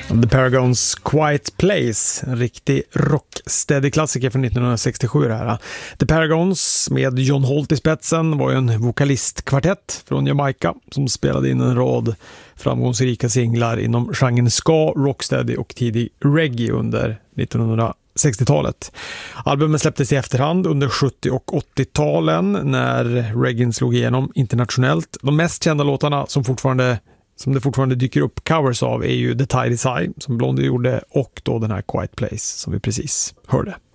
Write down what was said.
The Paragons Quiet Place, en riktig rocksteady-klassiker från 1967 det här. The Paragons med John Holt i spetsen var ju en vokalistkvartett från Jamaica som spelade in en rad framgångsrika singlar inom genren ska, rocksteady och tidig reggae under 1960-talet. Albumen släpptes i efterhand under 70- och 80-talen när reggae slog igenom internationellt. De mest kända låtarna som det fortfarande dyker upp covers av är ju The Tide Is High som Blondie gjorde och då den här Quiet Place som vi precis hörde.